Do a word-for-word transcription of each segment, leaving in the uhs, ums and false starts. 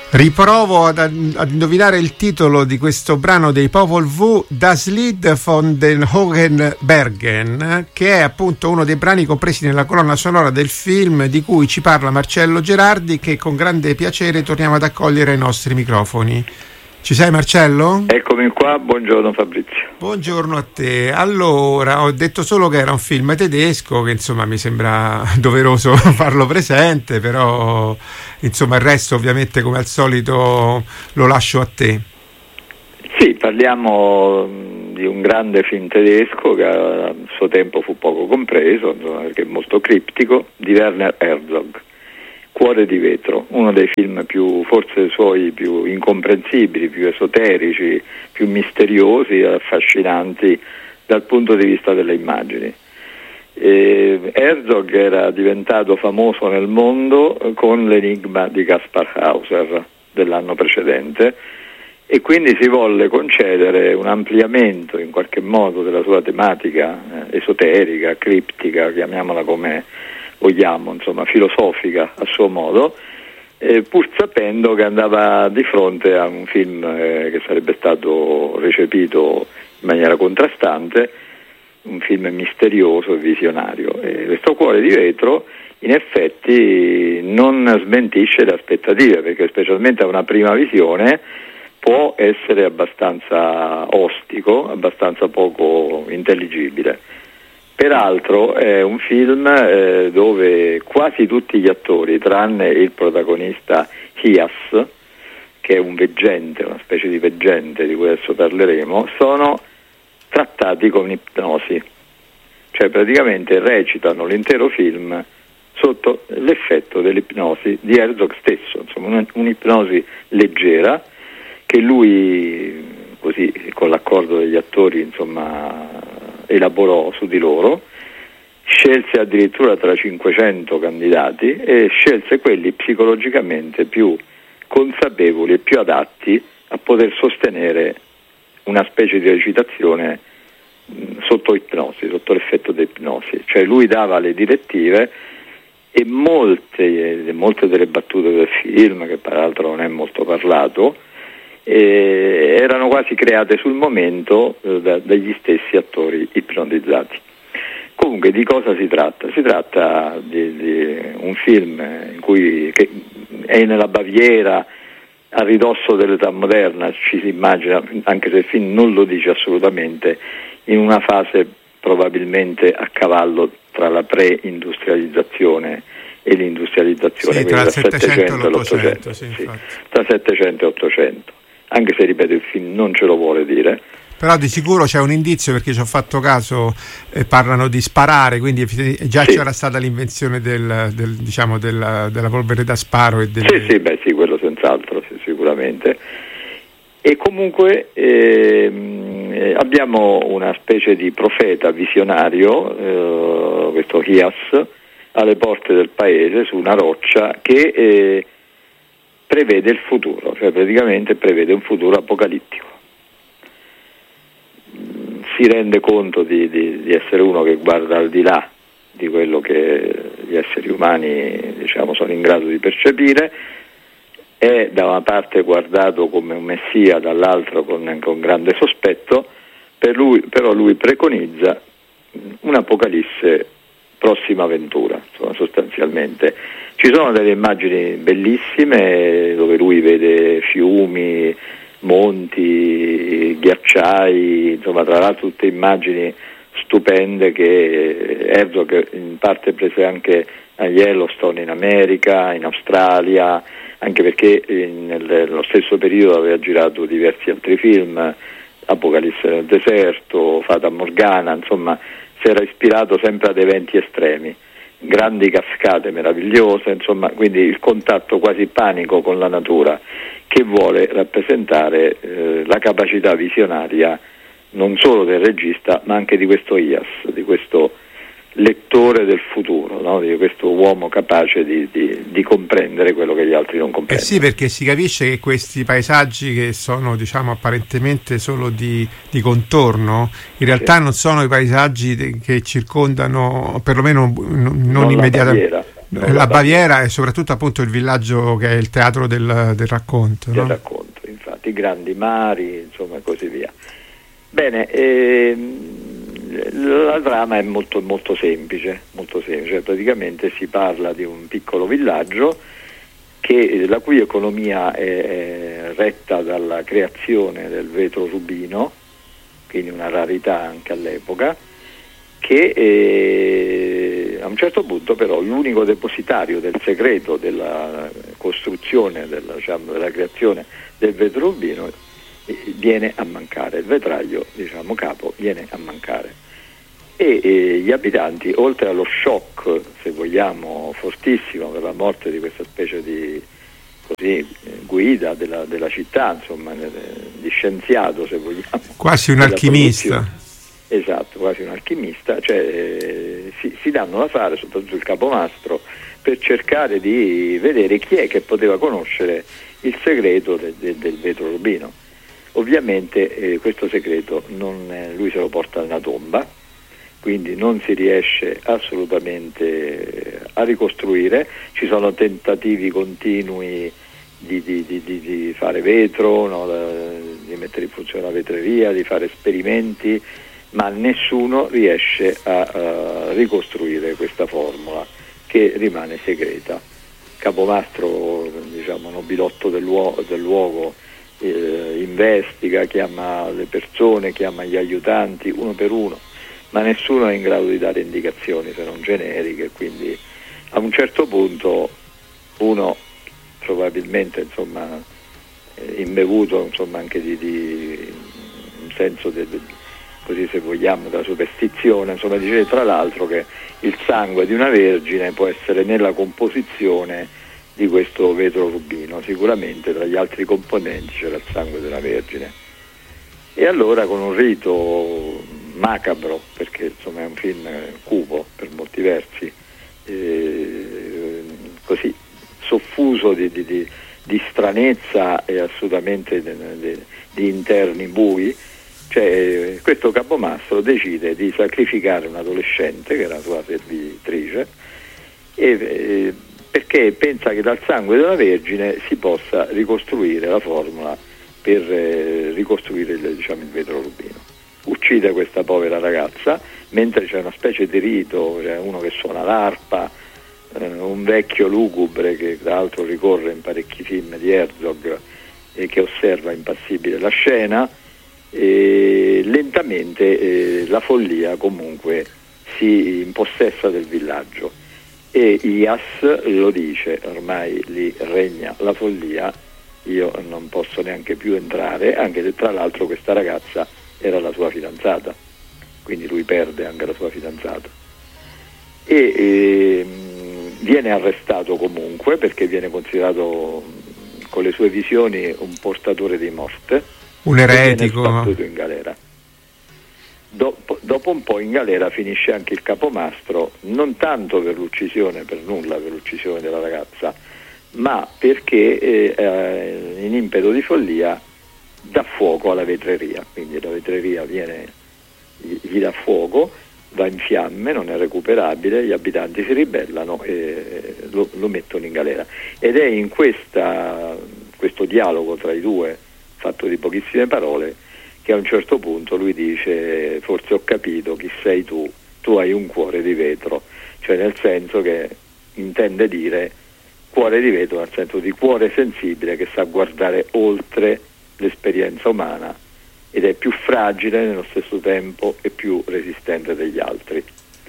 Riprovo ad, ad indovinare il titolo di questo brano dei Popol Vuh, Das Lied von den Hohen Bergen, che è appunto uno dei brani compresi nella colonna sonora del film di cui ci parla Marcello Gerardi, che con grande piacere torniamo ad accogliere ai nostri microfoni. Ci sei, Marcello? Eccomi qua, buongiorno Fabrizio. Buongiorno a te. Allora, ho detto solo che era un film tedesco, che insomma mi sembra doveroso farlo presente, però insomma il resto ovviamente come al solito lo lascio a te. Sì, parliamo di un grande film tedesco che a suo tempo fu poco compreso, insomma, perché è molto criptico, di Werner Herzog. Cuore di vetro, uno dei film più, forse suoi più incomprensibili, più esoterici, più misteriosi, affascinanti dal punto di vista delle immagini. E Herzog era diventato famoso nel mondo con l'enigma di Kaspar Hauser dell'anno precedente e quindi si volle concedere un ampliamento in qualche modo della sua tematica eh, esoterica, criptica, chiamiamola come vogliamo, insomma filosofica a suo modo, eh, pur sapendo che andava di fronte a un film eh, che sarebbe stato recepito in maniera contrastante, un film misterioso e visionario. E questo Cuore di vetro in effetti non smentisce le aspettative, perché specialmente a una prima visione può essere abbastanza ostico, abbastanza poco intelligibile. Peraltro è un film eh, dove quasi tutti gli attori, tranne il protagonista Hias, che è un veggente, una specie di veggente di cui adesso parleremo, sono trattati con ipnosi, cioè praticamente recitano l'intero film sotto l'effetto dell'ipnosi di Herzog stesso, insomma un'ipnosi leggera che lui, così con l'accordo degli attori, insomma elaborò su di loro, scelse addirittura tra cinquecento candidati e scelse quelli psicologicamente più consapevoli e più adatti a poter sostenere una specie di recitazione mh, sotto ipnosi, sotto l'effetto di ipnosi, cioè lui dava le direttive e molte, molte delle battute del film, che peraltro non è molto parlato, Eh, erano quasi create sul momento eh, da, dagli stessi attori ipnotizzati. Comunque di cosa si tratta? Si tratta di, di un film in cui che è nella Baviera a ridosso dell'età moderna, ci si immagina, anche se il film non lo dice assolutamente, in una fase probabilmente a cavallo tra la pre-industrializzazione e l'industrializzazione, sì, quindi tra tra settecento e l'ottocento, sì, sì, tra settecento e ottocento. Anche se, ripeto, il film non ce lo vuole dire. Però di sicuro c'è un indizio, perché ci ho fatto caso, eh, parlano di sparare, quindi già sì. C'era stata l'invenzione del, del, diciamo della, della polvere da sparo e delle... Sì, sì, beh sì, quello senz'altro, sì, sicuramente. E comunque ehm, abbiamo una specie di profeta visionario, eh, questo Hias, alle porte del paese, su una roccia, che... Eh, prevede il futuro, cioè praticamente prevede un futuro apocalittico. Si rende conto di, di, di essere uno che guarda al di là di quello che gli esseri umani, diciamo, sono in grado di percepire, è da una parte guardato come un messia, dall'altra con, con grande sospetto, per lui, però lui preconizza un'apocalisse prossima avventura, insomma, sostanzialmente. Ci sono delle immagini bellissime dove lui vede fiumi, monti, ghiacciai, insomma, tra l'altro tutte immagini stupende che Herzog in parte prese anche a Yellowstone in America, in Australia, anche perché nello stesso periodo aveva girato diversi altri film, Apocalisse nel deserto, Fata Morgana, insomma si era ispirato sempre ad eventi estremi, grandi cascate meravigliose, insomma, quindi il contatto quasi panico con la natura, che vuole rappresentare eh, la capacità visionaria non solo del regista ma anche di questo Hias, di questo lettore del futuro, no? Di questo uomo capace di, di, di comprendere quello che gli altri non comprendono. Eh sì, perché si capisce che questi paesaggi, che sono, diciamo, apparentemente solo di, di contorno, in realtà sì. non sono i paesaggi che circondano, perlomeno non, non, non immediatamente. La, la Baviera è soprattutto appunto il villaggio che è il teatro del, del racconto. Del no? racconto, infatti, i grandi mari, insomma, e così via. Bene, ehm, la trama è molto, molto semplice, molto semplice, praticamente si parla di un piccolo villaggio che, la cui economia è retta dalla creazione del vetro rubino, quindi una rarità anche all'epoca, che eh, a un certo punto però l'unico depositario del segreto della costruzione, della, diciamo, della creazione del vetro rubino eh, viene a mancare, il vetraio, diciamo, capo viene a mancare. E, e gli abitanti, oltre allo shock, se vogliamo, fortissimo per la morte di questa specie di così, guida della, della città, insomma, di scienziato, se vogliamo. Quasi un alchimista. Esatto, quasi un alchimista, cioè eh, si, si danno da fare, soprattutto il capomastro, per cercare di vedere chi è che poteva conoscere il segreto de, de, del vetro rubino. Ovviamente eh, questo segreto non, eh, lui se lo porta nella tomba, quindi non si riesce assolutamente a ricostruire. Ci sono tentativi continui di, di, di, di fare vetro, no? Di mettere in funzione la vetreria, di fare esperimenti, ma nessuno riesce a, a ricostruire questa formula, che rimane segreta. Capomastro, diciamo, nobilotto del luogo, del luogo eh, investiga, chiama le persone, chiama gli aiutanti uno per uno, ma nessuno è in grado di dare indicazioni se non generiche, quindi a un certo punto uno, probabilmente, insomma, imbevuto, insomma, anche di, di un senso de, de, così, se vogliamo, della superstizione, insomma, dice tra l'altro che il sangue di una vergine può essere nella composizione di questo vetro rubino, sicuramente tra gli altri componenti c'era il sangue della vergine. E allora, con un rito macabro, perché insomma è un film cupo per molti versi, eh, così soffuso di, di, di, di stranezza e assolutamente di, di, di interni bui, cioè questo capomastro decide di sacrificare un adolescente che era la sua servitrice, e, eh, perché pensa che dal sangue della Vergine si possa ricostruire la formula per eh, ricostruire il, diciamo, il vetro rubino. Uccide questa povera ragazza mentre c'è una specie di rito, c'è uno che suona l'arpa, eh, un vecchio lugubre che tra l'altro ricorre in parecchi film di Herzog e che osserva impassibile la scena. E lentamente eh, la follia comunque si impossessa del villaggio e Ias lo dice: ormai lì regna la follia, io non posso neanche più entrare, anche se tra l'altro questa ragazza era la sua fidanzata, quindi lui perde anche la sua fidanzata e eh, viene arrestato comunque, perché viene considerato, con le sue visioni, un portatore di morte, un eretico, viene sbattuto in galera. Dopo, dopo un po' in galera finisce anche il capomastro, non tanto per l'uccisione, per nulla per l'uccisione della ragazza, ma perché eh, in impeto di follia dà fuoco alla vetreria, quindi la vetreria viene, gli, gli dà fuoco, va in fiamme, non è recuperabile, gli abitanti si ribellano e lo, lo mettono in galera. Ed è in questa, questo dialogo tra i due, fatto di pochissime parole, che a un certo punto lui dice: forse ho capito chi sei tu, tu hai un cuore di vetro, cioè nel senso che intende dire cuore di vetro nel senso di cuore sensibile che sa guardare oltre l'esperienza umana ed è più fragile nello stesso tempo e più resistente degli altri.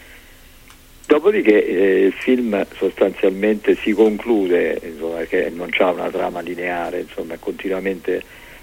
Dopodiché eh, il film sostanzialmente si conclude, insomma, che non c'ha una trama lineare, insomma è continuamente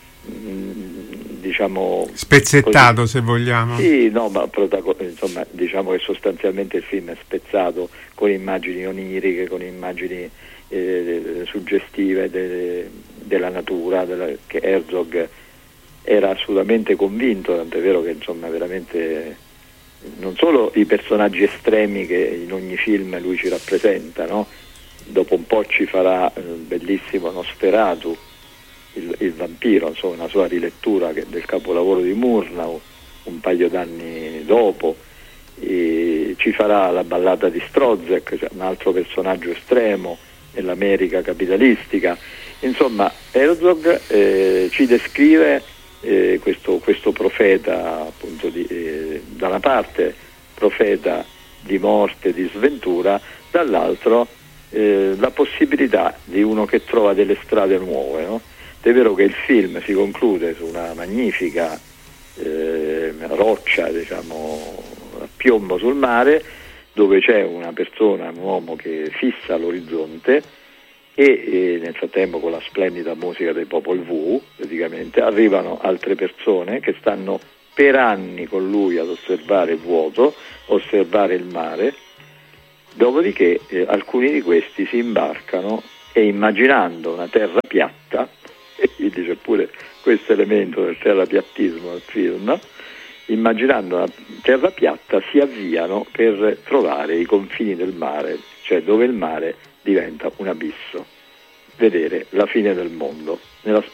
mh, diciamo spezzettato, così, se vogliamo. Sì, no, ma protago- insomma diciamo che sostanzialmente il film è spezzato con immagini oniriche, con immagini eh, suggestive de- della natura, della, che Herzog era assolutamente convinto, tant'è vero che insomma veramente non solo i personaggi estremi che in ogni film lui ci rappresenta, no? Dopo un po' ci farà il bellissimo Nosferatu, il, il vampiro, insomma una sua rilettura che, del capolavoro di Murnau un paio d'anni dopo, e ci farà la ballata di Strozzek, cioè un altro personaggio estremo nell'America capitalistica. Insomma, Herzog eh, ci descrive eh, questo, questo profeta, appunto, di, eh, da una parte profeta di morte, di sventura, dall'altro eh, la possibilità di uno che trova delle strade nuove, no? È vero che il film si conclude su una magnifica eh, roccia, diciamo, a piombo sul mare, dove c'è una persona, un uomo che fissa l'orizzonte e, e nel frattempo, con la splendida musica dei Popol Vuh, praticamente arrivano altre persone che stanno per anni con lui ad osservare il vuoto, osservare il mare. Dopodiché eh, alcuni di questi si imbarcano e, immaginando una terra piatta, e quindi c'è pure questo elemento del terrapiattismo nel film, immaginando una terra piatta si avviano per trovare i confini del mare, cioè dove il mare diventa un abisso, vedere la fine del mondo. Nella